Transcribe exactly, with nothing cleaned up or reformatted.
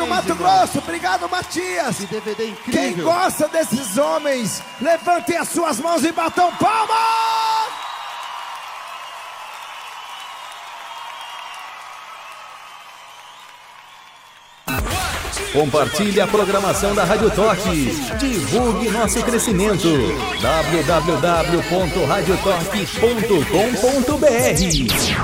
do Mato Grosso, obrigado, Matias. Que D V D incrível. Quem gosta desses homens, levantem as suas mãos e batam palmas. Compartilhe a programação da Rádio Toque. Divulgue nosso crescimento. w w w ponto rádio toque ponto com ponto b r